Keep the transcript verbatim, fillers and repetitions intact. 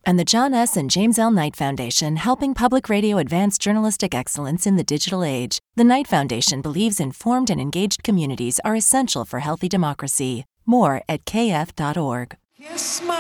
And the John S. and James L. Knight Foundation, helping public radio advance journalistic excellence in the digital age. The Knight Foundation believes informed and engaged communities are essential for healthy democracy. More at k f dot org. Kiss my